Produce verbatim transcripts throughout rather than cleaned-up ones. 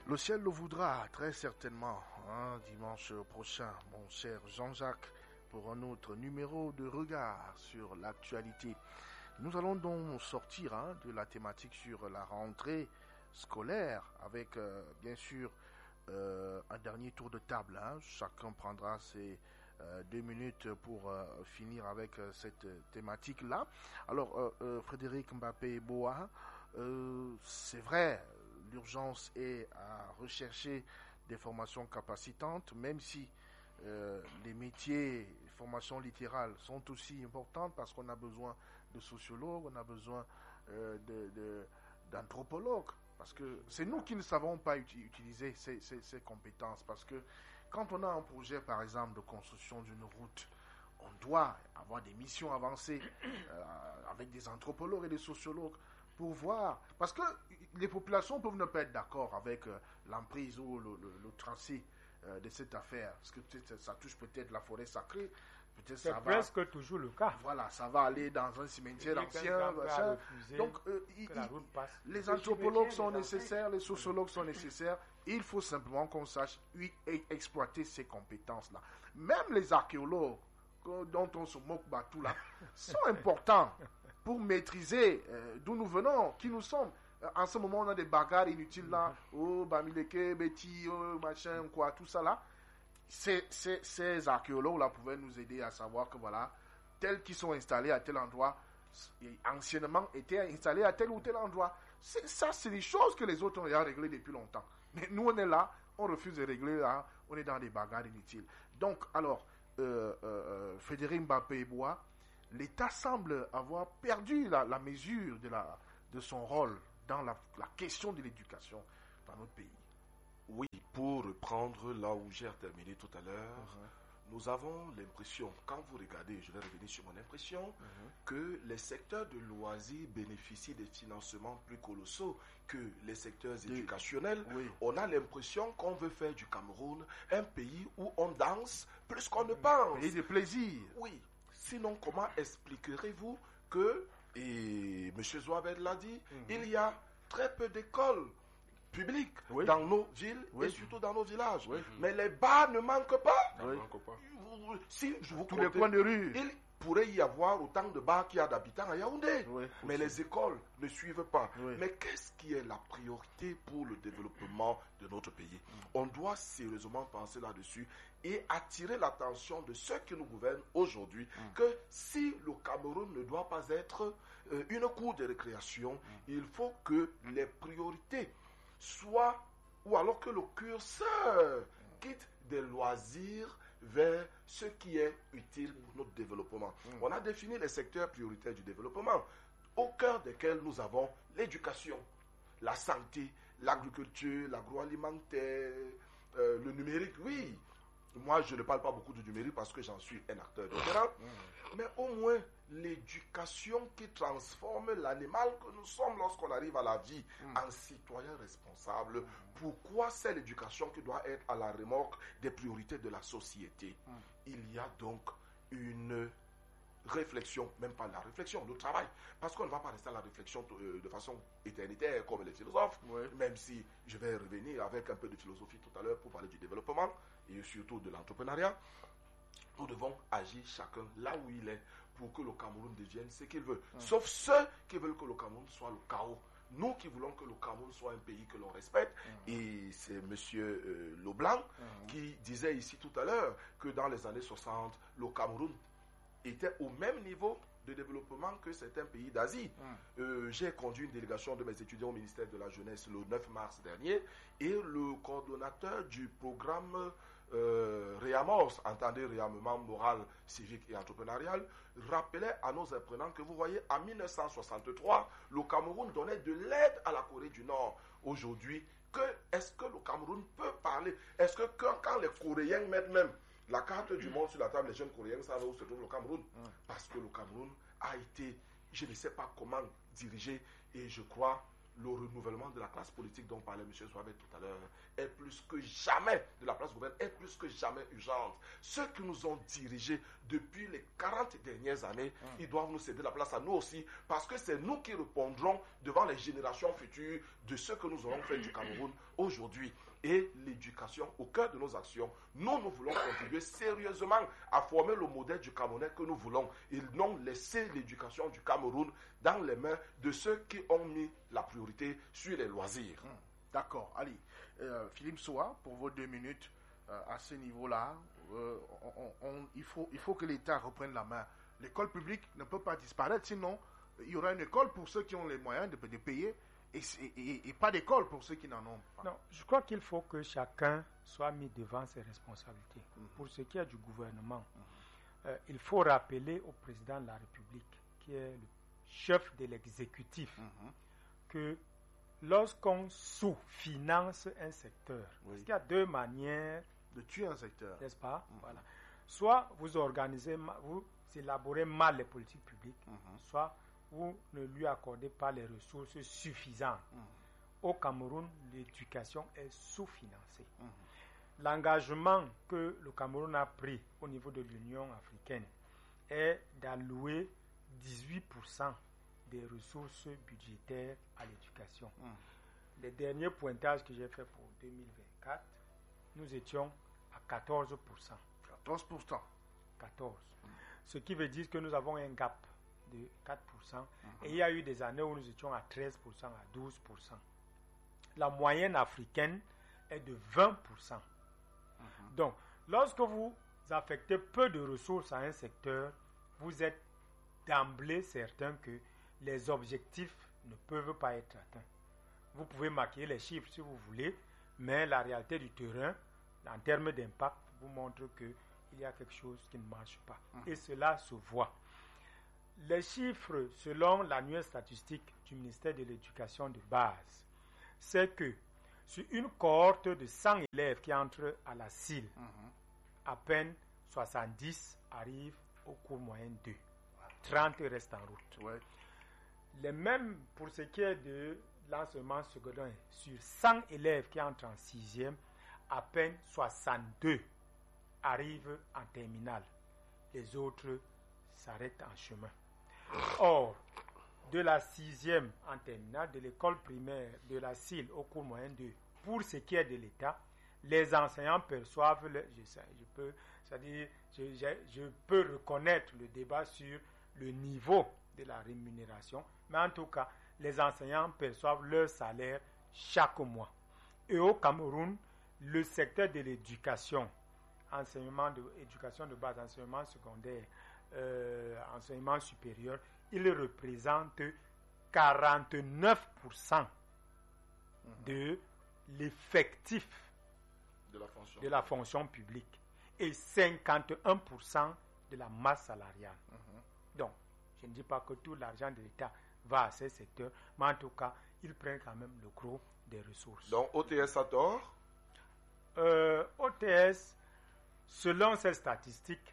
Le ciel le voudra très certainement, hein, dimanche prochain, mon cher Jean-Jacques, pour un autre numéro de regard sur l'actualité. Nous allons donc sortir hein, de la thématique sur la rentrée scolaire avec euh, bien sûr euh, un dernier tour de table. Hein. Chacun prendra ses euh, deux minutes pour euh, finir avec euh, cette thématique-là. Alors, euh, euh, Frédéric Mbappé-Boa, euh, c'est vrai, l'urgence est à rechercher des formations capacitantes, même si euh, les métiers, les formations littérales sont aussi importantes parce qu'on a besoin de sociologues, on a besoin euh, de, de, d'anthropologues, parce que c'est nous qui ne savons pas uti- utiliser ces, ces, ces compétences, parce que quand on a un projet, par exemple, de construction d'une route, on doit avoir des missions avancées euh, avec des anthropologues et des sociologues pour voir, parce que les populations peuvent ne pas être d'accord avec euh, l'emprise ou le, le, le tracé euh, de cette affaire, parce que peut-être ça touche peut-être la forêt sacrée, peut-être c'est ça presque va, toujours le cas. voilà, ça va aller dans un cimetière ancien, machin. Donc euh, il, il, les anthropologues sont nécessaires, les sociologues sont nécessaires, il faut simplement qu'on sache oui, exploiter ces compétences-là. Même les archéologues, dont on se moque tout là, sont importants pour maîtriser euh, d'où nous venons, qui nous sommes. Euh, en ce moment, on a des bagarres inutiles là, oh, Bamileke, Betty, oh, machin, quoi, tout ça là. Ces, ces, ces archéologues là pouvaient nous aider à savoir que voilà, tels qui sont installés à tel endroit, anciennement étaient installés à tel ou tel endroit. C'est, ça, c'est des choses que les autres ont déjà réglées depuis longtemps. Mais nous, on est là, on refuse de régler là, on est dans des bagarres inutiles. Donc, alors, euh, euh, Frédéric Mbappé-Boa, l'État semble avoir perdu la, la mesure de, la, de son rôle dans la, la question de l'éducation dans notre pays. Oui, pour reprendre là où j'ai terminé tout à l'heure, uh-huh. nous avons l'impression, quand vous regardez, je vais revenir sur mon impression, uh-huh. que les secteurs de loisirs bénéficient des financements plus colossaux que les secteurs de... éducationnels. Oui. On a l'impression qu'on veut faire du Cameroun un pays où on danse plus qu'on ne pense. Un pays de plaisir. Oui. Sinon, comment expliquerez-vous que, et M. Zouabed l'a dit, mm-hmm. il y a très peu d'écoles publiques oui. dans nos villes oui. et surtout dans nos villages. Oui. Mais les bars ne manquent pas. Oui. Ne manquent pas. Si je vous tous comptais, les coins de rue. Il pourrait y avoir autant de bars qu'il y a d'habitants à Yaoundé. Oui, mais aussi. Les écoles ne suivent pas. Oui. Mais qu'est-ce qui est la priorité pour le développement de notre pays? Mm. On doit sérieusement penser là-dessus et attirer l'attention de ceux qui nous gouvernent aujourd'hui mm. que si le Cameroun ne doit pas être euh, une cour de récréation, mm. il faut que les priorités soient, ou alors que le curseur mm. quitte des loisirs vers ce qui est utile pour notre développement. Mmh. On a défini les secteurs prioritaires du développement, au cœur desquels nous avons l'éducation, la santé, l'agriculture, l'agroalimentaire, euh, le numérique, oui. Moi, je ne parle pas beaucoup du numérique parce que j'en suis un acteur de terrain, mmh. mais au moins l'éducation qui transforme l'animal que nous sommes lorsqu'on arrive à la vie mmh. en citoyen responsable. Mmh. Pourquoi c'est l'éducation qui doit être à la remorque des priorités de la société? mmh. Il y a donc une réflexion, même pas la réflexion, le travail. Parce qu'on ne va pas rester à la réflexion de, de façon éternitaire comme les philosophes, oui. même si je vais revenir avec un peu de philosophie tout à l'heure pour parler du développement et surtout de l'entrepreneuriat. Nous devons agir chacun là où il est pour que le Cameroun devienne ce qu'il veut. Mmh. Sauf ceux qui veulent que le Cameroun soit le chaos. Nous qui voulons que le Cameroun soit un pays que l'on respecte, mmh. et c'est M. Euh, Leblanc mmh. qui disait ici tout à l'heure que dans les années soixante, le Cameroun était au même niveau de développement que certains pays d'Asie. Mmh. Euh, j'ai conduit une délégation de mes étudiants au ministère de la Jeunesse le neuf mars dernier et le coordonnateur du programme euh, Réamorce, entendez réarmement moral, civique et entrepreneurial, rappelait à nos apprenants que vous voyez, en mille neuf cent soixante-trois, le Cameroun donnait de l'aide à la Corée du Nord. Aujourd'hui, que, est-ce que le Cameroun peut parler? Est-ce que quand, quand les Coréens mettent même la carte du monde sur la table, les jeunes Coréens savent où se trouve le Cameroun. Mmh. Parce que le Cameroun a été, je ne sais pas comment dirigé, et je crois, le renouvellement de la classe politique dont parlait M. Zouabet tout à l'heure est plus que jamais, de la place gouverne, est plus que jamais urgente. Ceux qui nous ont dirigés depuis les quarante dernières années, mmh. ils doivent nous céder la place à nous aussi, parce que c'est nous qui répondrons devant les générations futures de ce que nous aurons fait du Cameroun aujourd'hui. Et l'éducation au cœur de nos actions, nous, nous voulons contribuer sérieusement à former le modèle du Camerounais que nous voulons. Ils n'ont laissé l'éducation du Cameroun dans les mains de ceux qui ont mis la priorité sur les loisirs. Hum, d'accord. Allez, euh, Philippe Soa, pour vos deux minutes, euh, à ce niveau-là, euh, on, on, il, faut, il faut que l'État reprenne la main. L'école publique ne peut pas disparaître, sinon il y aura une école pour ceux qui ont les moyens de, de payer. Et, et, et pas d'école pour ceux qui n'en ont pas. Non, je crois qu'il faut que chacun soit mis devant ses responsabilités. Mm-hmm. Pour ce qui est du gouvernement, mm-hmm. euh, il faut rappeler au président de la République, qui est le chef de l'exécutif, mm-hmm. que lorsqu'on sous-finance un secteur, oui. parce qu'il y a deux manières de tuer un secteur, n'est-ce pas? Mm-hmm. Voilà. Soit vous organisez, vous élaborez mal les politiques publiques, mm-hmm. soit vous ne lui accordez pas les ressources suffisantes. Mmh. Au Cameroun, l'éducation est sous-financée. Mmh. L'engagement que le Cameroun a pris au niveau de l'Union africaine est d'allouer dix-huit pour cent des ressources budgétaires à l'éducation. Mmh. Les derniers pointages que j'ai faits pour deux mille vingt-quatre, nous étions à quatorze pour cent. quatorze pour cent. quatorze. Mmh. Ce qui veut dire que nous avons un gap de quatre pour cent. Mm-hmm. Et il y a eu des années où nous étions à treize pour cent, à douze pour cent. La moyenne africaine est de vingt pour cent. Mm-hmm. Donc, lorsque vous affectez peu de ressources à un secteur, vous êtes d'emblée certain que les objectifs ne peuvent pas être atteints. Vous pouvez maquiller les chiffres si vous voulez, mais la réalité du terrain, en termes d'impact, vous montre qu'il y a quelque chose qui ne marche pas. Mm-hmm. Et cela se voit. Les chiffres, selon l'annuaire statistique du ministère de l'Éducation de base, c'est que sur une cohorte de cent élèves qui entrent à la C I L, mm-hmm. à peine soixante-dix arrivent au cours moyen deux. trente restent en route. Ouais. Les mêmes, pour ce qui est de l'enseignement secondaire, sur cent élèves qui entrent en sixième, à peine soixante-deux arrivent en terminale. Les autres s'arrêtent en chemin. Or, de la sixième en terminale, de l'école primaire, de la C I L au cours moyen deux, pour ce qui est de l'État, les enseignants perçoivent, le, je, je, peux, c'est-à-dire, je, je, je peux reconnaître le débat sur le niveau de la rémunération, mais en tout cas, les enseignants perçoivent leur salaire chaque mois. Et au Cameroun, le secteur de l'éducation, enseignement de, éducation de base, enseignement secondaire, Euh, enseignement supérieur, il représente quarante-neuf pour cent mmh. de l'effectif de la, fonction. de la fonction publique et cinquante et un pour cent de la masse salariale. Mmh. Donc, je ne dis pas que tout l'argent de l'État va à ces secteurs, mais en tout cas, il prend quand même le gros des ressources. Donc, O T S a tort euh, O T S, selon ces statistiques,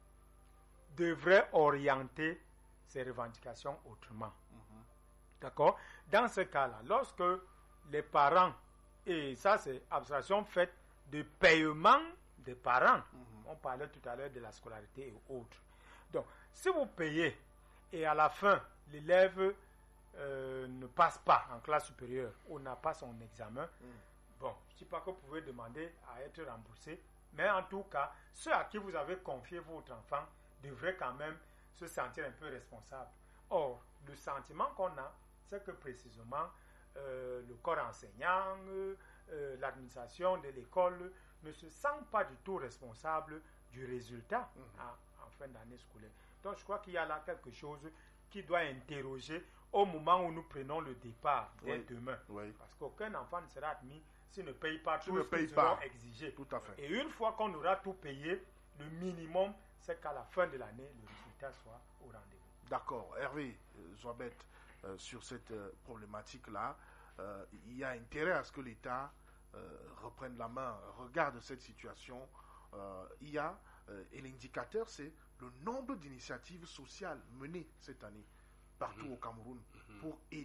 devrait orienter ses revendications autrement. Mm-hmm. D'accord? Dans ce cas-là, lorsque les parents, et ça c'est abstraction faite de paiement des parents, mm-hmm. on parlait tout à l'heure de la scolarité et autres. Donc, si vous payez et à la fin, l'élève euh, ne passe pas en classe supérieure ou n'a pas son examen, mm. bon, je ne dis pas que vous pouvez demander à être remboursé, mais en tout cas, ceux à qui vous avez confié votre enfant devrait quand même se sentir un peu responsable. Or, le sentiment qu'on a, c'est que précisément euh, le corps enseignant, euh, l'administration de l'école ne se sent pas du tout responsable du résultat mmh. en, en fin d'année scolaire. Donc, je crois qu'il y a là quelque chose qui doit interroger au moment où nous prenons le départ dès oui. demain. Oui. Parce qu'aucun enfant ne sera admis s'il ne paye pas tout ce qu'ils seront exigés. Tout à fait. Et une fois qu'on aura tout payé, le minimum, c'est qu'à la fin de l'année, le résultat soit au rendez-vous. D'accord. Hervé Zouabet, euh, sur cette euh, problématique-là, euh, il y a intérêt à ce que l'État euh, reprenne la main, regarde cette situation. Euh, il y a, euh, et l'indicateur, c'est le nombre d'initiatives sociales menées cette année partout mmh. au Cameroun mmh. pour aider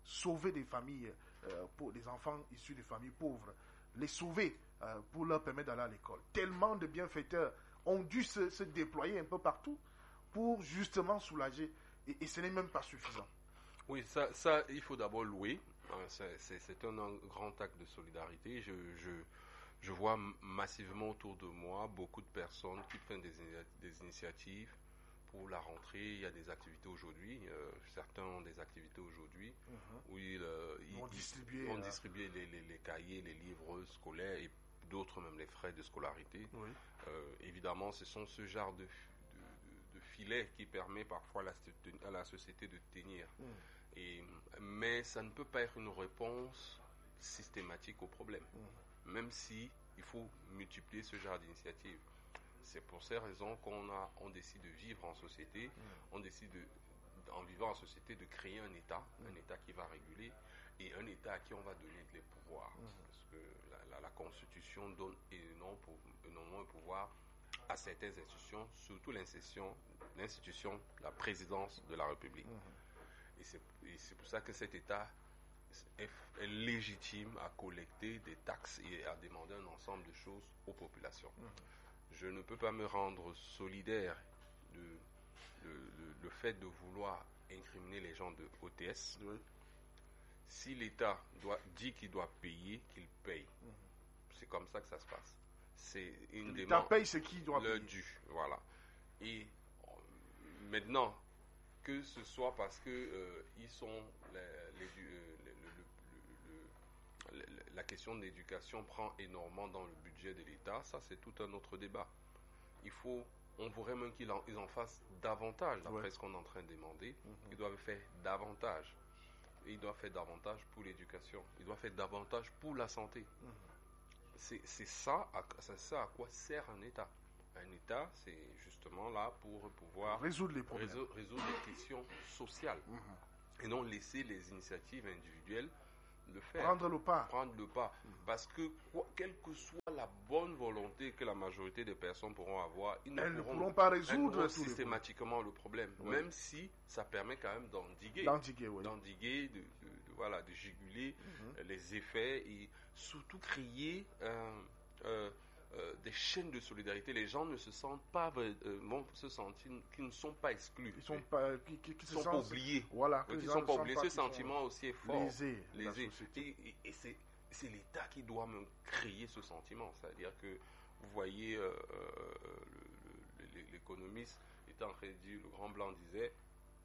sauver des familles, euh, pour des enfants issus de familles pauvres, les sauver euh, pour leur permettre d'aller à l'école. Tellement de bienfaiteurs ont dû se, se déployer un peu partout pour justement soulager. Et, et ce n'est même pas suffisant. Oui, ça, ça il faut d'abord louer. C'est, c'est, c'est un, un grand acte de solidarité. Je, je, je vois massivement autour de moi beaucoup de personnes qui prennent des, des initiatives pour la rentrée. Il y a des activités aujourd'hui. Euh, certains ont des activités aujourd'hui Mm-hmm. où ils, euh, ils, Ils ont distribué, ils ont euh, distribué les, les, les cahiers, les livres scolaires et d'autres même les frais de scolarité. Oui. Euh, évidemment, ce sont ce genre de, de, de, de filets qui permet parfois à la, à la société de tenir. Mm. Et, mais ça ne peut pas être une réponse systématique au problème, Mm. même si il faut multiplier ce genre d'initiatives. C'est pour ces raisons qu'on a, on décide de vivre en société, Mm. on décide de, en vivant en société de créer un État, Mm. un État qui va réguler et un État à qui on va donner les pouvoirs. Mm. Parce que la, la, la Constitution donne énormément, énormément de pouvoir à certaines institutions, surtout l'institution, l'institution, la présidence de la République. Mm. Et c'est, et c'est pour ça que cet État est, est légitime à collecter des taxes et à demander un ensemble de choses aux populations. Mm. Je ne peux pas me rendre solidaire de le, le, le fait de vouloir incriminer les gens de O T S. Oui. Si l'État doit, dit qu'il doit payer, qu'il paye. Mm. C'est comme ça que ça se passe. C'est une L'État demande. paye ce qui doit Le payer. dû, voilà. Et euh, maintenant, que ce soit parce que euh, ils sont les, les, euh, le, le, le, le, le, la question de l'éducation prend énormément dans le budget de l'État, ça c'est tout un autre débat. Il faut, on voudrait même qu'ils en, ils en fassent davantage, d'après Ouais. ce qu'on est en train de demander. Mm-hmm. Ils doivent faire davantage. Et ils doivent faire davantage pour l'éducation. Ils doivent faire davantage pour la santé. Mm-hmm. C'est, c'est ça, à, c'est ça à quoi sert un État. Un État, c'est justement là pour pouvoir Résoudre les problèmes. résoudre, résoudre les questions sociales Mm-hmm. et non laisser les initiatives individuelles le faire. Prendre le pas. Prendre le pas. Parce que, quoi, quelle que soit la bonne volonté que la majorité des personnes pourront avoir, ils Elles ne ne pourront, pourront pas elles résoudre n'auront tous les systématiquement le problème. Oui. Même si ça permet quand même d'endiguer. D'endiguer, oui. d'endiguer, de, de, de, voilà, de juguler Mhm. euh, les effets et surtout créer euh, euh, euh, des chaînes de solidarité. Les gens ne se sentent pas, euh, vont se sentir qu'ils ne sont pas exclus. Ils sont pas, qui, qui, qui Ils se sont pas sentent- oubliés. Voilà. que Ils les ne gens sont ne pas sentent oubliés. pas Ce qu'ils sont sentiment aussi est fort. lésés, la Lésés. société. Et, et, et c'est, c'est l'État qui doit me créer ce sentiment. C'est-à-dire que vous voyez, euh, euh, le, le, l'économiste était en train de dire, le grand blanc disait,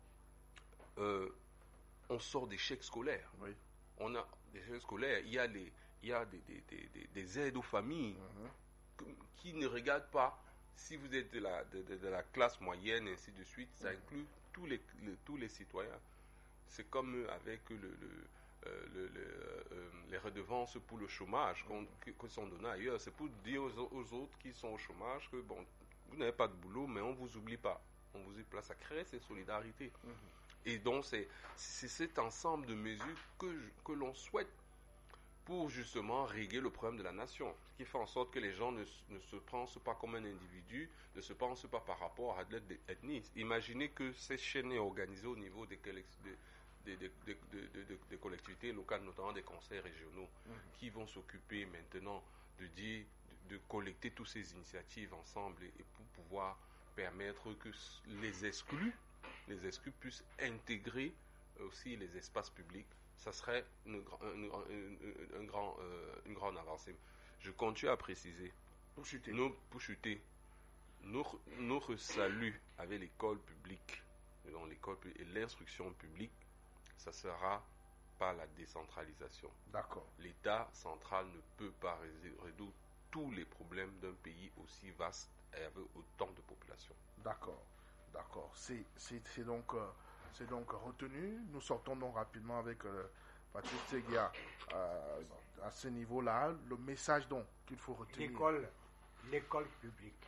euh, on sort des chèques scolaires. Oui. On a des chèques scolaires, il y a, les, il y a des, des, des, des, des aides aux familles Mhm. que- qui ne regardent pas si vous êtes de la, de, de, de la classe moyenne et ainsi de suite. Ça inclut tous les, le, tous les citoyens. C'est comme avec le, le, euh, le, le, euh, les redevances pour le chômage qu'on, que, que sont données ailleurs. C'est pour dire aux, aux autres qui sont au chômage que bon, vous n'avez pas de boulot, mais on ne vous oublie pas. On vous y place. Ça crée cette solidarité. Mhm. Et donc, c'est, c'est cet ensemble de mesures que, je- que l'on souhaite pour justement régler le problème de la nation. Ce qui fait en sorte que les gens ne, s- ne se pensent pas comme un individu, ne se pensent pas par rapport à l'ethnie. Imaginez que cette chaîne est organisée au niveau des, collect- des, des, des, des- des- des- des collectivités locales, notamment des conseils régionaux, Mhm. qui vont s'occuper maintenant de dire, de, de collecter toutes ces initiatives ensemble et, et pour pouvoir permettre que s- les exclus, les exclus puissent intégrer aussi les espaces publics. Ça serait une, gra- une, une- un grand, euh, une grande avancée. Je continue à préciser, Pour chuter. nous, pour chuter, notre, notre salut avec l'école publique, donc l'école pu- et l'instruction publique, ça sera par la décentralisation. D'accord. L'État central ne peut pas résé- résoudre tous les problèmes d'un pays aussi vaste et avec autant de population. D'accord. D'accord. C'est, c'est, c'est donc, euh, c'est donc retenu. Nous sortons donc rapidement avec euh, Patrice Tegia euh, à ce niveau-là. Le message donc qu'il faut retenir. L'école, l'école publique,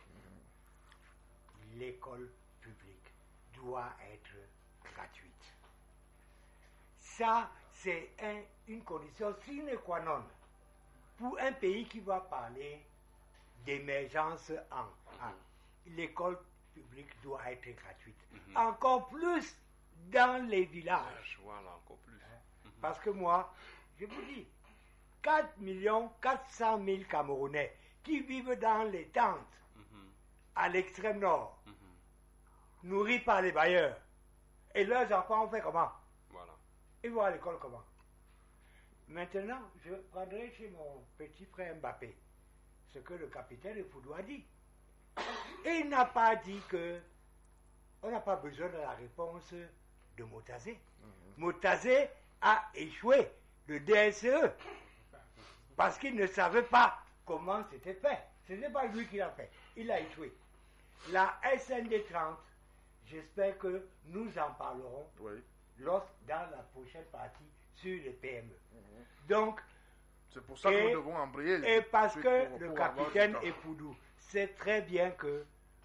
l'école publique doit être gratuite. Ça, c'est un- une condition sine qua non pour un pays qui va parler d'émergence en en. L'école publique doit être gratuite. Mhm. Encore plus dans les villages. Voilà, encore plus. Hein? Parce que moi, je vous dis, quatre millions quatre cent mille Camerounais qui vivent dans les tentes mm-hmm. à l'extrême nord, mm-hmm. nourris par les bailleurs. Et leurs enfants ont fait comment? Voilà. Ils vont à l'école comment? Maintenant, je prendrai chez mon petit frère Mbappé ce que le capitaine Efoudou a dit. Il n'a pas dit que on n'a pas besoin de la réponse de Motazé. Mm-hmm. Motazé a échoué le D S E parce qu'il ne savait pas comment c'était fait. Ce n'est pas lui qui l'a fait. Il a échoué. La S N D trente, j'espère que nous en parlerons oui. lors, dans la prochaine partie sur les P M E. Mm-hmm. Donc, c'est pour ça et, que nous devons embrayer. Et parce que pour, le pour capitaine Efoudou sait très bien que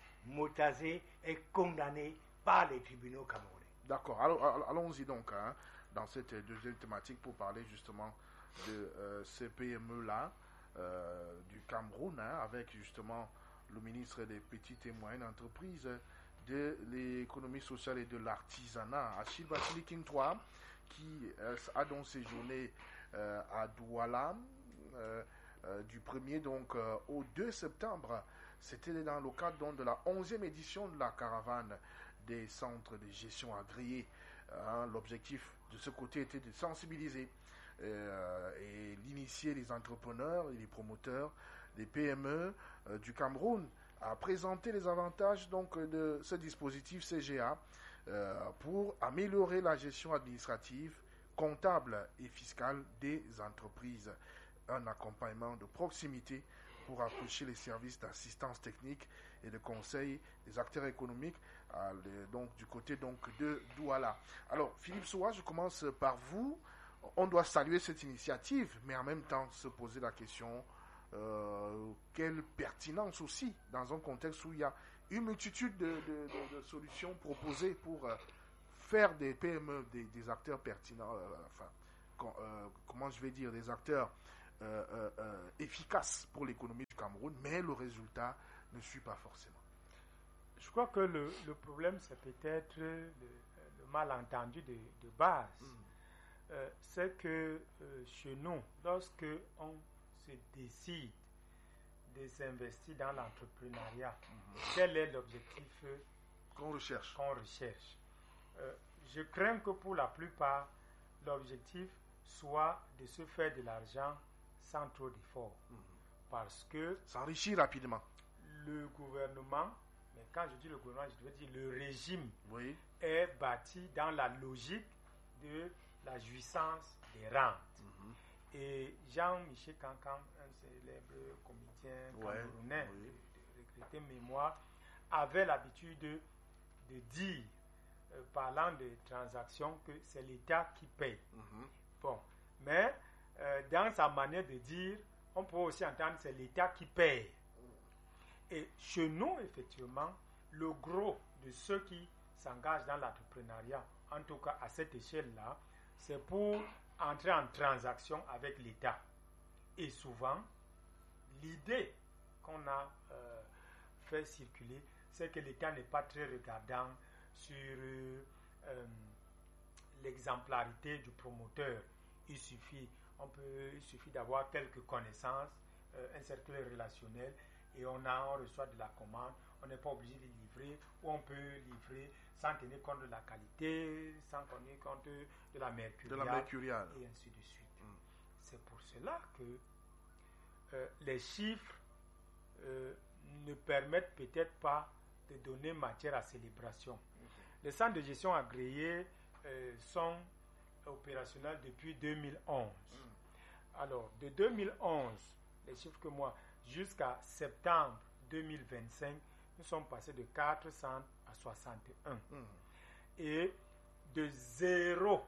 Motazé est condamné par les tribunaux camerounais. D'accord. Alors, allons-y donc hein, dans cette deuxième thématique pour parler justement de euh, ces P M E-là euh, du Cameroun, hein, avec justement le ministre des Petites et Moyennes Entreprises, de l'économie sociale et de l'artisanat, Achille Bassili Kintoa, qui euh, a donc séjourné euh, à Douala euh, euh, du premier donc, euh, au deux septembre. C'était dans le cadre donc, de la onzième édition de la caravane des centres de gestion agréés. Hein, l'objectif de ce côté était de sensibiliser euh, et d'initier les entrepreneurs et les promoteurs des P M E euh, du Cameroun à présenter les avantages donc, de ce dispositif C G A euh, pour améliorer la gestion administrative, comptable et fiscale des entreprises. Un accompagnement de proximité pour approcher les services d'assistance technique et de conseil des acteurs économiques euh, les, donc, du côté donc, de Douala. Alors, Philippe Soa, je commence par vous. On doit saluer cette initiative, mais en même temps se poser la question euh, quelle pertinence aussi dans un contexte où il y a une multitude de, de, de, de solutions proposées pour euh, faire des P M E des, des acteurs pertinents, euh, enfin, com, euh, comment je vais dire, des acteurs Euh, euh, euh, efficace pour l'économie du Cameroun, mais le résultat ne suit pas forcément. Je crois que le, le problème, c'est peut-être le, le malentendu de, de base. Mm. Euh, c'est que euh, chez nous, lorsque on se décide de s'investir dans l'entrepreneuriat, mm-hmm. quel est l'objectif qu'on recherche, qu'on recherche euh, Je crains que pour la plupart, l'objectif soit de se faire de l'argent sans trop d'efforts. Mmh. Parce que... s'enrichir rapidement. Le gouvernement, mais quand je dis le gouvernement, je veux dire le régime, oui. est bâti dans la logique de la jouissance des rentes. Mmh. Et Jean-Michel Cancan, un célèbre comédien camerounais, ouais, oui. de, de regretter mémoire, avait l'habitude de, de dire, euh, parlant de transactions, que c'est l'État qui paye. Mmh. Bon, mais euh, dans sa manière de dire, on peut aussi entendre que c'est l'État qui paye. Et chez nous, effectivement, le gros de ceux qui s'engagent dans l'entrepreneuriat, en tout cas à cette échelle-là, c'est pour entrer en transaction avec l'État. Et souvent, l'idée qu'on a euh, fait circuler, c'est que l'État n'est pas très regardant sur euh, euh, l'exemplarité du promoteur. Il suffit, on peut, il suffit d'avoir quelques connaissances, euh, un cercle relationnel, et on, a, on reçoit de la commande. On n'est pas obligé de livrer, ou on peut livrer sans tenir compte de la qualité, sans tenir compte de la mercuriale, de la mercuriale. Et ainsi de suite. Mm. C'est pour cela que euh, les chiffres euh, ne permettent peut-être pas de donner matière à célébration. Mm. Les centres de gestion agréés euh, sont opérationnels depuis deux mille onze. Mm. Alors, de deux mille onze, les chiffres que moi, jusqu'à septembre deux mille vingt-cinq, nous sommes passés de quatre cents à soixante et un. Mm. Et de zéro,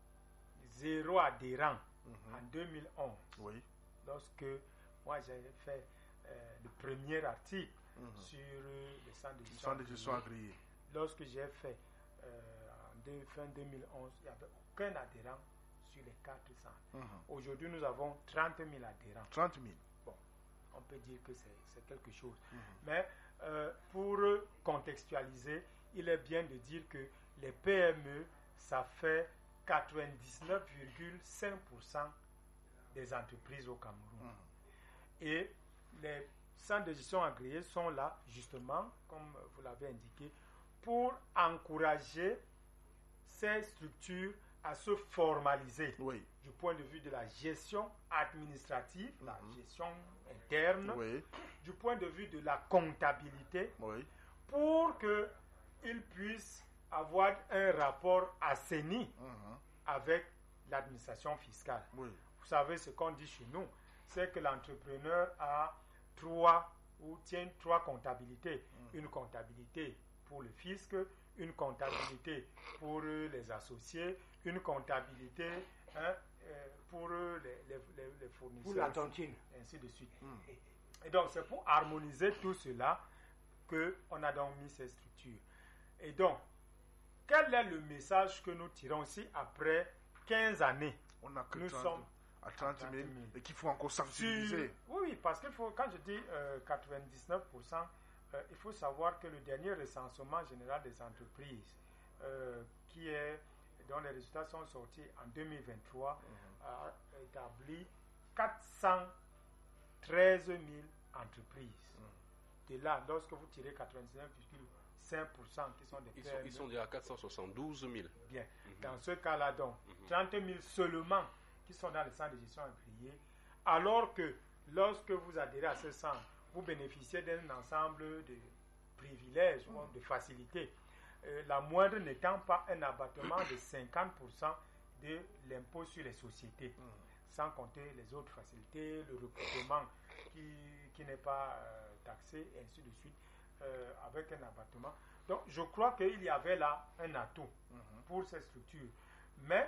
zéro adhérent mm-hmm. en deux mille onze. Oui. Lorsque moi j'avais fait euh, le premier article mm-hmm. sur euh, le centre de gestion, de gestion agréé. Lorsque j'ai fait euh, en deux, fin deux mille onze, il n'y avait aucun adhérent sur les quatre cents. Mm-hmm. Aujourd'hui, nous avons trente mille adhérents. trente mille. Bon, on peut dire que c'est, c'est quelque chose. Mm-hmm. Mais euh, pour contextualiser, il est bien de dire que les P M E, ça fait quatre-vingt-dix-neuf virgule cinq pour cent des entreprises au Cameroun. Mmh. Et les centres de gestion agréés sont là, justement, comme vous l'avez indiqué, pour encourager ces structures à se formaliser, oui, du point de vue de la gestion administrative, mmh. la gestion interne, oui, du point de vue de la comptabilité, oui, pour qu'ils puissent avoir un rapport assaini mmh. avec l'administration fiscale. Oui. Vous savez ce qu'on dit chez nous, c'est que l'entrepreneur a trois ou tient trois comptabilités. Mmh. Une comptabilité pour le fisc, une comptabilité pour les associés, une comptabilité hein, pour les, les, les, les fournisseurs. Pour la tontine. Ainsi de suite. Mmh. Et donc c'est pour harmoniser tout cela qu'on a donc mis ces structures. Et donc, quel est le message que nous tirons aussi après quinze années? On a que nous trente, sommes à trente mille et qu'il faut encore sensibiliser. Oui, oui, parce qu'il faut, quand je dis euh, quatre-vingt-dix-neuf pour cent, euh, il faut savoir que le dernier recensement général des entreprises, euh, qui est, dont les résultats sont sortis en deux mille vingt-trois, mmh. a établi quatre cent treize mille entreprises. Mmh. De là, lorsque vous tirez quatre-vingt-dix-neuf virgule cinq pour cent qui sont des ils P M E, sont, ils sont déjà à quatre cent soixante-douze mille. Bien. Mm-hmm. Dans ce cas-là, donc, mm-hmm. trente mille seulement qui sont dans le centre de gestion agréé, alors que lorsque vous adhérez à ce centre, vous bénéficiez d'un ensemble de privilèges mm. ou de facilités. Euh, la moindre n'étant pas un abattement de cinquante pour cent de l'impôt sur les sociétés, mm. sans compter les autres facilités, le recrutement qui, qui n'est pas euh, taxé, et ainsi de suite. Euh, avec un abattement. Donc, je crois qu'il y avait là un atout mm-hmm. pour ces structures. Mais,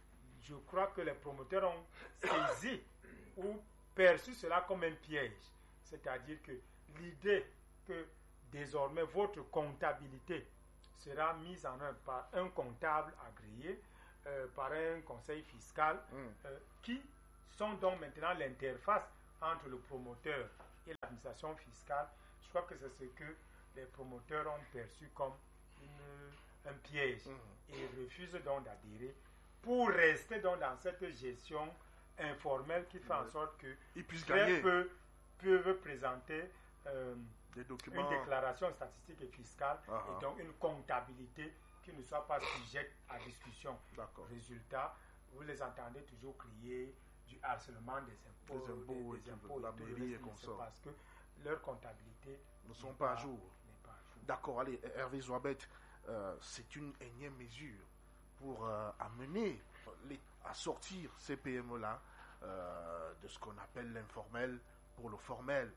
je crois que les promoteurs ont saisi ou perçu cela comme un piège. C'est-à-dire que l'idée que désormais votre comptabilité sera mise en œuvre par un comptable agréé, euh, par un conseil fiscal, mm. euh, qui sont donc maintenant l'interface entre le promoteur et l'administration fiscale. Je crois que c'est ce que les promoteurs ont perçu comme une, un piège mmh. et refusent donc d'adhérer pour rester donc dans cette gestion informelle qui fait mmh. en sorte que très gagner. peu peuvent présenter euh, des documents. Une déclaration statistique et fiscale uh-huh. et donc une comptabilité qui ne soit pas sujette à discussion. D'accord. Résultat, vous les entendez toujours crier du harcèlement des impôts, des impôts, des, des et impôts la et mairie et tout, comme ça. Parce que leur comptabilité ne sont pas, pas à jour. Pas à jour. D'accord, allez, Hervé Zouabet, euh, c'est une énième mesure pour euh, amener les, à sortir ces P M E-là euh, de ce qu'on appelle l'informel pour le formel.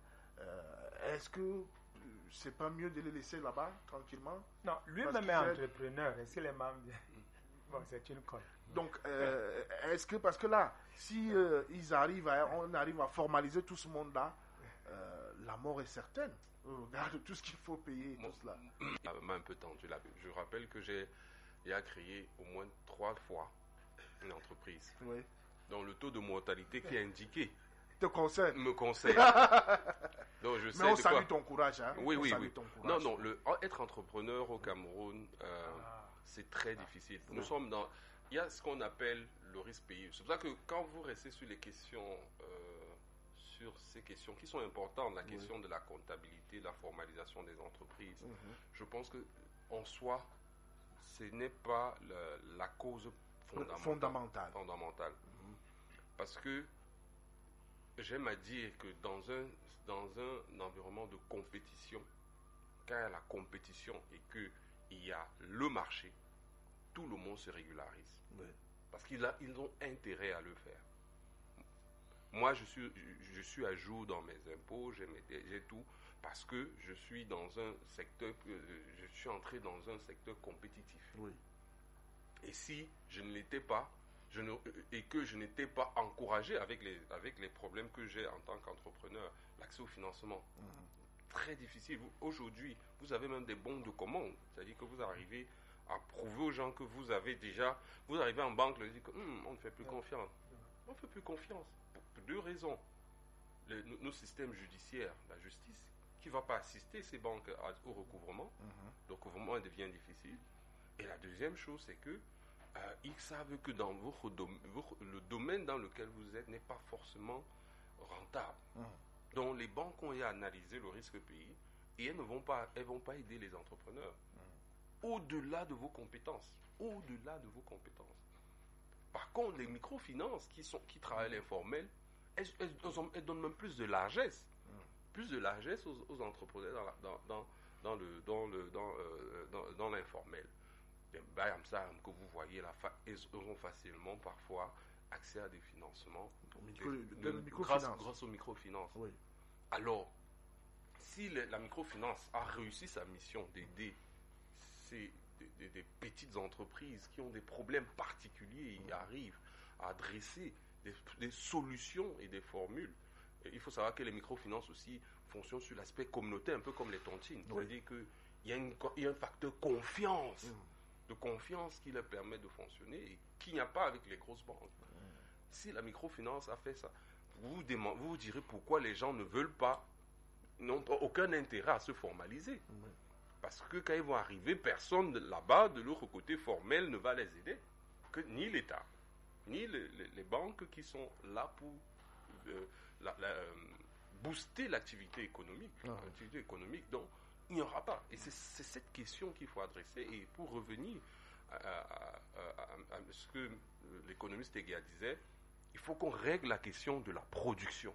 Euh, est-ce que c'est pas mieux de les laisser là-bas, tranquillement? Non, lui-même est entrepreneur. Est-ce qu'il est membre? Bon, c'est une colle. Donc, euh, est-ce que, parce que là, si euh, ils arrivent à, on arrive à formaliser tout ce monde-là, euh, la mort est certaine. Regarde tout ce qu'il faut payer, Moi, tout cela. Ça m'a un peu tendu là. Je rappelle que j'ai, j'ai créé au moins trois fois une entreprise. Oui. Donc, le taux de mortalité qui est indiqué te concerne. Me concerne. Donc, je sais Mais on de salue quoi... ton courage. Hein? Oui, on oui, salue oui. Ton courage. Non, non, le, être entrepreneur au Cameroun, euh, ah. c'est très difficile. Nous oui. sommes dans... Il y a ce qu'on appelle le risque payé. C'est pour ça que quand vous restez sur les questions, euh, sur ces questions qui sont importantes, la question oui. de la comptabilité, la formalisation des entreprises, mm-hmm. je pense que en soi, ce n'est pas la, la cause fondamentale. Fondamentale. fondamentale. Mm-hmm. Parce que j'aime à dire que dans un, dans un environnement de compétition, quand il y a la compétition et qu'il y a le marché, tout le monde se régularise. Oui. Parce qu'ils a, ils ont intérêt à le faire. Moi, je suis, je suis à jour dans mes impôts, j'ai, mes, j'ai tout, parce que je suis dans un secteur, je suis entré dans un secteur compétitif. Oui. Et si je ne l'étais pas, je ne, et que je n'étais pas encouragé avec les, avec les problèmes que j'ai en tant qu'entrepreneur, l'accès au financement, mmh. très difficile. Vous, aujourd'hui, vous avez même des bons de commande, c'est-à-dire que vous arrivez à prouver aux gens que vous avez déjà, vous arrivez en banque, vous dites que hm, on ne fait plus ouais. confiance. On ne fait plus confiance pour, pour deux raisons. Le, nos, nos systèmes judiciaires, la justice, qui ne va pas assister ces banques à, au recouvrement, mmh. le recouvrement devient difficile. Et la deuxième chose, c'est que euh, ils savent que dans votre dom- votre- le domaine dans lequel vous êtes n'est pas forcément rentable. Mmh. Donc les banques ont analysé le risque pays et elles ne vont pas, elles vont pas aider les entrepreneurs. Mmh. Au-delà de vos compétences. Au-delà de vos compétences. Par contre, les microfinances qui, sont, qui travaillent l'informel, elles, elles, elles donnent même plus de largesse. Mmh. Plus de largesse aux, aux entrepreneurs dans, la, dans, dans, dans, le, dans, le, dans, euh, dans, dans l'informel. Ben, ça, que vous voyez, là, ils auront facilement parfois accès à des financements micro, des, de, de, de grâce, grâce aux microfinances. Oui. Alors, si le, la microfinance a réussi sa mission d'aider ces, des, des, des petites entreprises qui ont des problèmes particuliers et arrivent à adresser des, des solutions et des formules, et il faut savoir que les microfinances aussi fonctionnent sur l'aspect communautaire, un peu comme les tontines. Oui. C'est-à-dire qu'il y, y a un facteur confiance. Mmh. de confiance qui leur permet de fonctionner et qu'il n'y a pas avec les grosses banques. Mmh. Si la microfinance a fait ça, vous vous, demandez, vous vous direz pourquoi les gens ne veulent pas, n'ont pas aucun intérêt à se formaliser. Mmh. Parce que quand ils vont arriver, personne là-bas, de l'autre côté formel, ne va les aider. Que, ni l'État, ni les, les, les banques qui sont là pour euh, la, la, euh, booster l'activité économique. Mmh. L'activité économique, donc, il n'y aura pas. Et c'est, c'est cette question qu'il faut adresser. Et pour revenir à, à, à, à, à ce que l'économiste Egea disait, il faut qu'on règle la question de la production.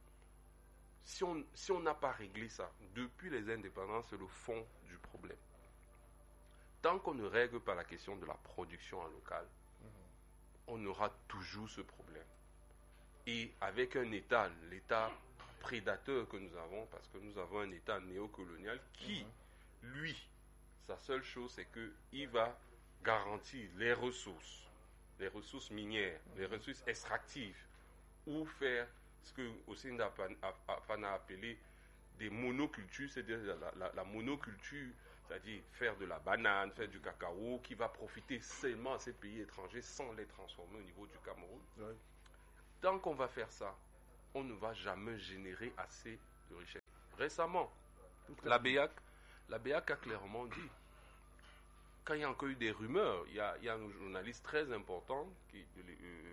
Si on si on n'a pas réglé ça, depuis les indépendances, c'est le fond du problème. Tant qu'on ne règle pas la question de la production en local, mmh. on aura toujours ce problème. Et avec un État, l'État prédateur que nous avons, parce que nous avons un État néocolonial qui, mmh. lui, sa seule chose, c'est qu'il va garantir les ressources, les ressources minières, mmh. les ressources extractives, ou faire ce que Osinda Afan a appelé des monocultures, c'est-à-dire la, la, la monoculture, c'est-à-dire faire de la banane, faire du cacao, qui va profiter seulement à ces pays étrangers sans les transformer au niveau du Cameroun. Oui. Tant qu'on va faire ça, on ne va jamais générer assez de richesse. Récemment, la B I A C, la B I A C a clairement dit, quand il y a encore eu des rumeurs, il y a, il y a un journaliste très important qui, de, de,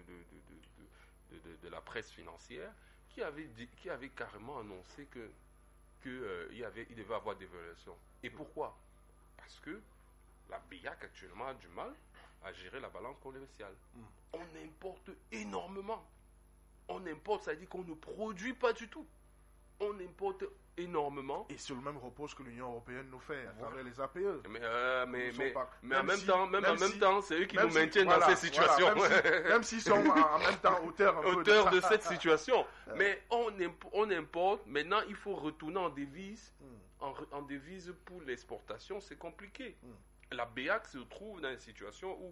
de, de, de, de la presse financière qui avait, dit, qui avait carrément annoncé que, que euh, il, y avait, il devait avoir des dévaluation. Et pourquoi? Parce que la B I A C actuellement a du mal à gérer la balance commerciale. Mm. On importe énormément. On importe, ça veut dire qu'on ne produit pas du tout. On importe énormément. Et c'est le même repose que l'Union européenne nous fait à travers les A P E. Mais, euh, mais, mais, pas... mais en même si, temps, même, même en même si, temps, c'est eux qui nous si, maintiennent voilà, dans cette situation. Voilà, même, si, même s'ils sont en même temps auteurs, auteurs de, de cette situation. Mais on, imp- on importe. Maintenant, il faut retourner en devise. Mm. En, en devise pour l'exportation, c'est compliqué. Mm. La B I A C se trouve dans une situation où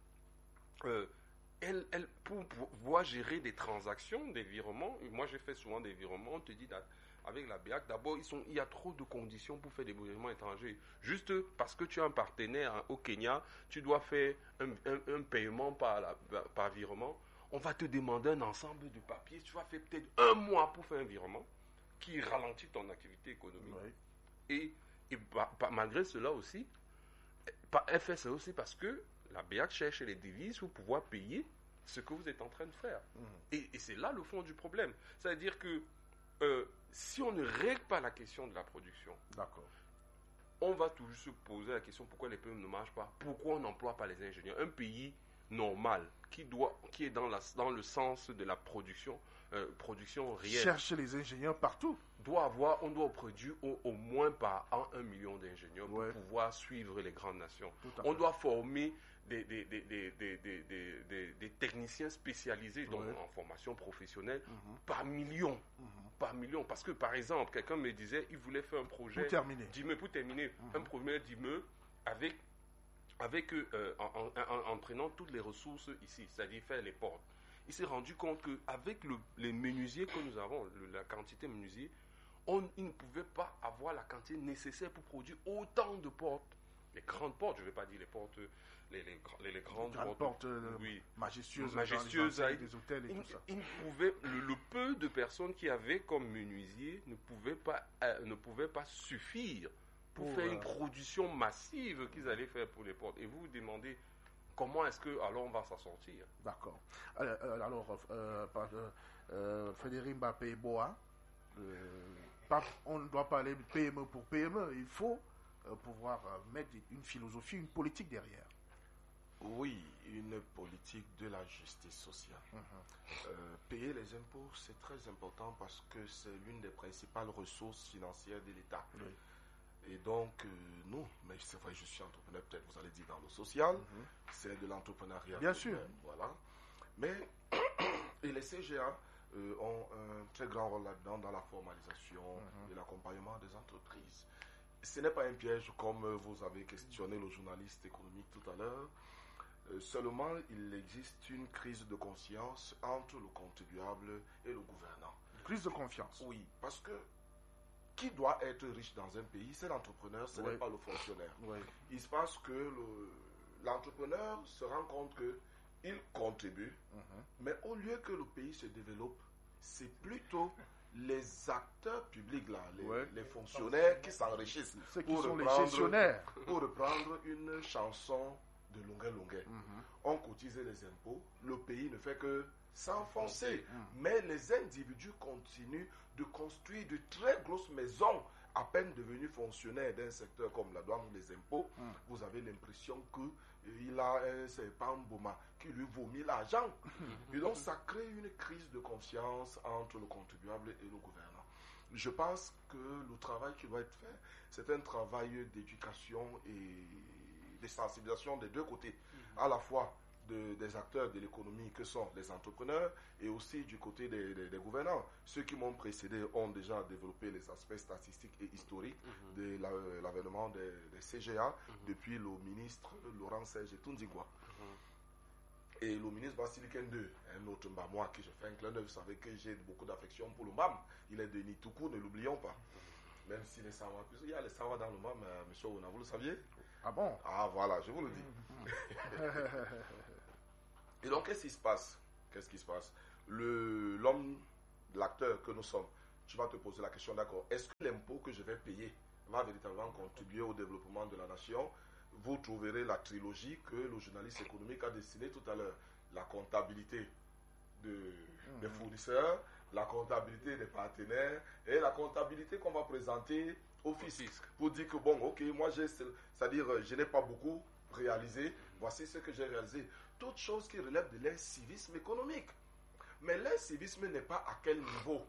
euh, Elle, elle, pour pouvoir gérer des transactions, des virements, moi j'ai fait souvent des virements, on te dit avec la B I A C, d'abord ils sont, il y a trop de conditions pour faire des virements étrangers. Juste parce que tu as un partenaire au Kenya, tu dois faire un, un, un paiement par, la, par virement, on va te demander un ensemble de papiers, tu vas faire peut-être un mois pour faire un virement qui ralentit ton activité économique. Oui. Et, et bah, bah, malgré cela aussi, elle fait ça aussi parce que la B I A C cherche les devises pour pouvoir payer ce que vous êtes en train de faire. Mmh. Et, et c'est là le fond du problème. C'est-à-dire que euh, si on ne règle pas la question de la production, d'accord, on va toujours se poser la question pourquoi les pays ne marchent pas, pourquoi on n'emploie pas les ingénieurs. Un pays normal qui, doit, qui est dans, la, dans le sens de la production, euh, production réelle. Chercher les ingénieurs partout. Doit avoir, on doit produire au, au moins par an un million d'ingénieurs ouais. pour pouvoir suivre les grandes nations. On fait. doit former Des, des, des, des, des, des, des, des, des techniciens spécialisés donc, ouais. en formation professionnelle mm-hmm. par millions. Mm-hmm. Par millions. Parce que, par exemple, quelqu'un me disait il voulait faire un projet pour terminer, d'immeuble, pour terminer mm-hmm. un projet d'immeuble avec, avec, euh, en, en, en, en prenant toutes les ressources ici, c'est-à-dire faire les portes. Il s'est rendu compte qu'avec le, les menuisiers que nous avons, le, la quantité de menuisiers, on, il ne pouvait pas avoir la quantité nécessaire pour produire autant de portes. Les grandes portes, je ne vais pas dire les portes, les, les, les, les grandes les portes, portes euh, oui, majestueuses, majestueuses dans les des hôtels et il, tout ça. Il pouvait, le, le peu de personnes qui avaient comme menuisier ne pouvaient pas, euh, ne pouvaient pas suffire pour, pour faire euh... une production massive qu'ils allaient faire pour les portes. Et vous vous demandez comment est-ce que alors on va s'en sortir? D'accord. Alors, alors euh, euh, euh, Frédéric Mbappé-Boa, euh, on ne doit pas aller P M E pour P M E, il faut euh, pouvoir euh, mettre une philosophie, une politique derrière. Oui, une politique de la justice sociale. Mm-hmm. euh, payer les impôts, c'est très important parce que c'est l'une des principales ressources financières de l'État. Oui. Et donc, euh, nous, mais c'est vrai, je suis entrepreneur, peut-être vous allez dire dans le social, mm-hmm. c'est de l'entrepreneuriat. Bien sûr. Même, voilà. Mais, et les C G A euh, ont un très grand rôle là-dedans dans la formalisation mm-hmm. et l'accompagnement des entreprises. Ce n'est pas un piège comme vous avez questionné le journaliste économique tout à l'heure. Euh, seulement, il existe une crise de conscience entre le contribuable et le gouvernant. Crise de confiance. Oui, parce que qui doit être riche dans un pays, c'est l'entrepreneur, ce oui. n'est pas le fonctionnaire. Oui. Il se passe que le, l'entrepreneur se rend compte qu'il contribue, uh-huh. mais au lieu que le pays se développe, c'est plutôt les acteurs publics, là, les, ouais. les fonctionnaires qui s'enrichissent. Ceux qui sont les gestionnaires. Pour reprendre une chanson de Longuet Longuet. Mm-hmm. On cotise les impôts, le pays ne fait que s'enfoncer. Mm-hmm. Mais les individus continuent de construire de très grosses maisons, à peine devenus fonctionnaires d'un secteur comme la douane ou les impôts. Mm. Vous avez l'impression qu'il a un serpent Boma qui lui vomit l'argent. Mm-hmm. Et donc ça crée une crise de confiance entre le contribuable et le gouvernant. Je pense que le travail qui doit être fait, c'est un travail d'éducation et de sensibilisation des deux côtés, mm-hmm. à la fois de, des acteurs de l'économie que sont les entrepreneurs et aussi du côté des, des, des gouvernants. Ceux qui m'ont précédé ont déjà développé les aspects statistiques et historiques mm-hmm. de la, l'avènement des, des C G A mm-hmm. depuis le ministre Laurent Serge Toundigua. Mm-hmm. Et le ministre Vassili Kende, un autre Mbamois qui je fais un clin d'œil, vous savez que j'ai beaucoup d'affection pour le Mbam. Il est de Nitoukou, ne l'oublions pas. Mm-hmm. Même si les Sawa, il y a les Sawa dans le Mbam, euh, monsieur Ona, vous le saviez? Ah bon? Ah voilà, je vous le dis. Et donc, qu'est-ce qui se passe? Qu'est-ce qui se passe? Le, l'homme, l'acteur que nous sommes, tu vas te poser la question, d'accord, est-ce que l'impôt que je vais payer va véritablement contribuer au développement de la nation? Vous trouverez la trilogie que le journaliste économique a dessinée tout à l'heure. La comptabilité de, mmh. des fournisseurs, la comptabilité des partenaires et la comptabilité qu'on va présenter au fisc. Pour dire que, bon, ok, moi, j'ai, c'est-à-dire, je n'ai pas beaucoup réalisé, voici ce que j'ai réalisé. Toutes choses qui relèvent de l'incivisme économique. Mais l'incivisme n'est pas à quel niveau?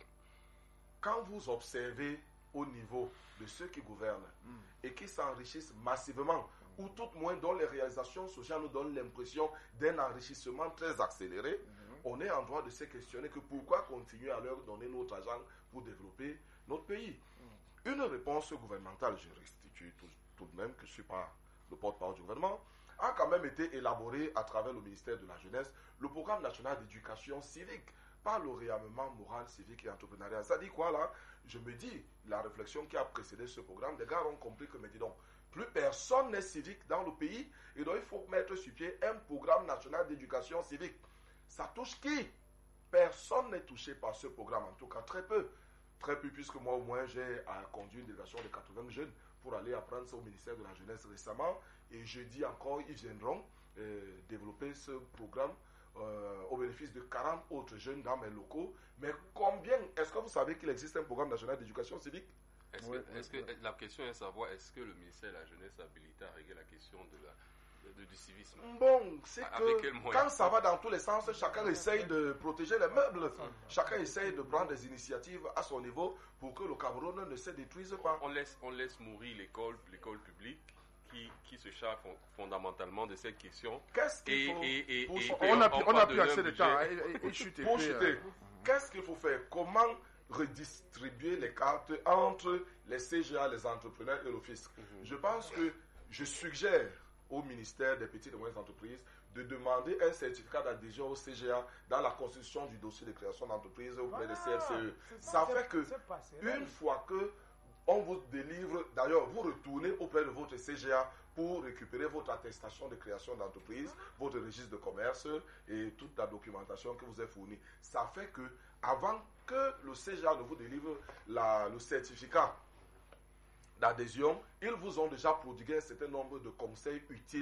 Quand vous observez au niveau de ceux qui gouvernent mm. et qui s'enrichissent massivement, mm. ou tout moins dont les réalisations sociales nous donnent l'impression d'un enrichissement très accéléré, mm. on est en droit de se questionner que pourquoi continuer à leur donner notre argent pour développer notre pays. Mm. Une réponse gouvernementale, je restitue tout, tout de même que je ne suis pas le porte-parole du gouvernement, a quand même été élaboré à travers le ministère de la Jeunesse, le programme national d'éducation civique, par le réarmement moral, civique et entrepreneurial. Ça dit quoi là? Je me dis, la réflexion qui a précédé ce programme, les gars ont compris que, mais dis donc, plus personne n'est civique dans le pays, et donc il faut mettre sur pied un programme national d'éducation civique. Ça touche qui? Personne n'est touché par ce programme, en tout cas très peu. Très peu, puisque moi au moins j'ai conduit une délégation de quatre-vingts jeunes pour aller apprendre ça au ministère de la Jeunesse récemment. Et je dis encore, ils viendront euh, développer ce programme euh, au bénéfice de quarante autres jeunes dans mes locaux. Mais combien, est-ce que vous savez qu'il existe un programme national d'éducation civique? Est-ce oui, que, est-ce que, la question est de savoir, est-ce que le ministère de la Jeunesse est habilité à régler la question de la, de, de, du civisme? Bon, c'est que quand ça va dans tous les sens, chacun essaye de protéger les meubles. Chacun essaye de prendre des initiatives à son niveau pour que le Cameroun ne se détruise pas. On laisse, on laisse mourir l'école, l'école publique. Qui, qui se charge fondamentalement de cette question. Qu'est-ce qu'il et, faut et, et, pour et, et, on, a, on a plus assez de temps. Et, et, et chuter, pour chuter. Qu'est-ce qu'il faut faire? Comment redistribuer les cartes entre les C G A, les entrepreneurs et le fisc? Mm-hmm. Je pense que je suggère au ministère des petites et moyennes entreprises de demander un certificat d'adhésion au C G A dans la constitution du dossier de création d'entreprise auprès des C F C E. Ça fait que une fois que on vous délivre, d'ailleurs, vous retournez auprès de votre C G A pour récupérer votre attestation de création d'entreprise, votre registre de commerce et toute la documentation que vous avez fournie. Ça fait que, avant que le C G A ne vous délivre la, le certificat d'adhésion, ils vous ont déjà prodigué un certain nombre de conseils utiles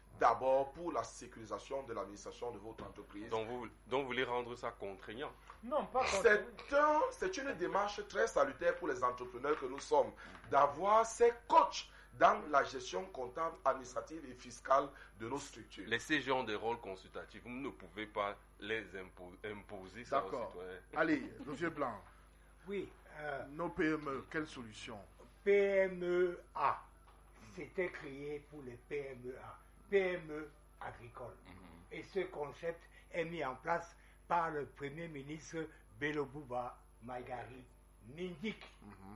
d'abord pour la sécurisation de l'administration de votre entreprise. Donc vous, donc vous voulez rendre ça contraignant? Non, pas C'est un, c'est une démarche très salutaire pour les entrepreneurs que nous sommes, d'avoir ces coachs dans la gestion comptable, administrative et fiscale de nos structures. Les C G ont des rôles consultatifs. Vous ne pouvez pas les impo- imposer ça aux D'accord. citoyens. Allez, le vieux blanc. Oui, euh, Nos P M E, quelle solution? P M E A, c'était créé pour les P M E A, P M E agricoles. Mm-hmm. Et ce concept est mis en place par le Premier ministre Belobouba Maïgari Mindik. Mm-hmm.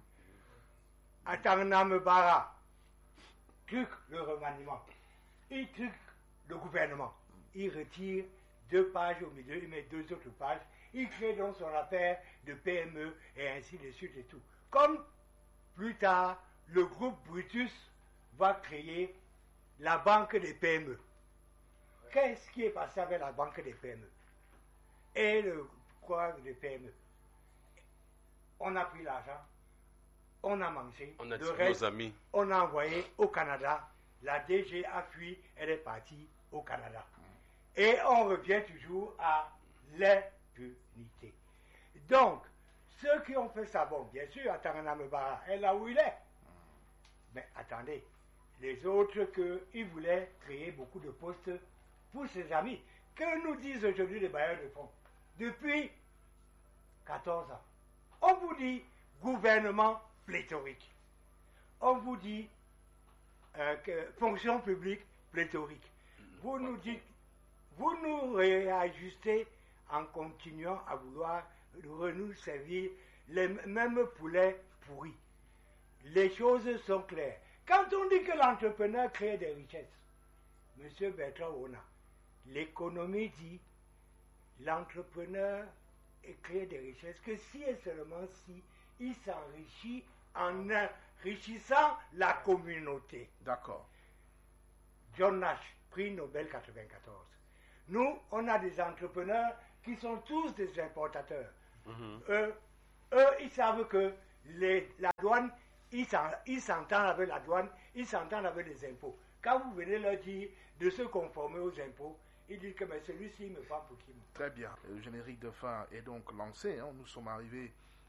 Atangnam Bara, truc le remaniement, il truc le gouvernement. Il retire deux pages au milieu, il met deux autres pages, il crée donc son affaire de P M E et ainsi de suite et tout. Comme plus tard, le groupe Brutus va créer la banque des P M E. Qu'est-ce qui est passé avec la banque des P M E et le quoi des P M E? On a pris l'argent, on a mangé, On a dit le reste, nos amis. on a envoyé au Canada. La D G a fui, elle est partie au Canada. Et on revient toujours à l'impunité. Donc, ceux qui ont fait ça, bon, bien sûr, Atangana Mbara est là où il est. Mais attendez, les autres qu'ils voulaient créer beaucoup de postes pour ses amis. Que nous disent aujourd'hui les bailleurs de fonds? Depuis quatorze ans, on vous dit gouvernement pléthorique. On vous dit euh, que, fonction publique pléthorique. Vous nous dites, vous nous réajustez en continuant à vouloir nous servir les mêmes poulets pourris. Les choses sont claires. Quand on dit que l'entrepreneur crée des richesses, Monsieur Bertrand Ona, l'économie dit l'entrepreneur crée des richesses que si et seulement si il s'enrichit en enrichissant la communauté. D'accord. John Nash, prix Nobel quatre-vingt-quatorze. Nous, on a des entrepreneurs qui sont tous des importateurs. Mm-hmm. Eux, eux, ils savent que les, la douane, ils, ils s'entendent avec la douane, ils s'entendent avec les impôts. Quand vous venez leur dire de se conformer aux impôts, ils disent que mais celui-ci me prend pour qui. Très bien. Le générique de fin est donc lancé. Hein. Nous sommes arrivés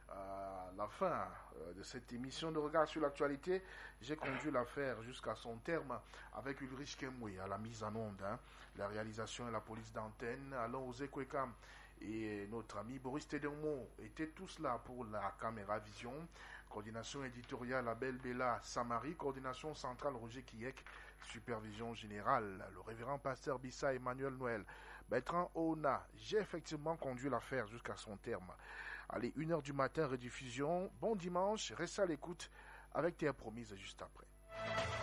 à la fin de cette émission de regard sur l'actualité. J'ai conduit l'affaire jusqu'à son terme avec Ulrich Kemwe à la mise en onde, hein. La réalisation et la police d'antenne. Alain Ozekwekam et notre ami Boris Tedermo étaient tous là pour la caméra vision. Coordination éditoriale Abel Bella Samari, coordination centrale Roger Kiyek, supervision générale le révérend pasteur Bissa Emmanuel Noël. Bertrand Ona, j'ai effectivement conduit l'affaire jusqu'à son terme. Allez, une heure du matin, rediffusion. Bon dimanche, reste à l'écoute avec Terre Promise juste après.